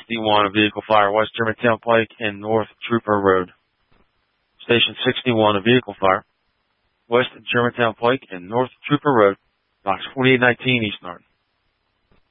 61, a vehicle fire, West Germantown Pike and North Trooper Road. Station 61, a vehicle fire, West Germantown Pike and North Trooper Road, box 4819 East Norton.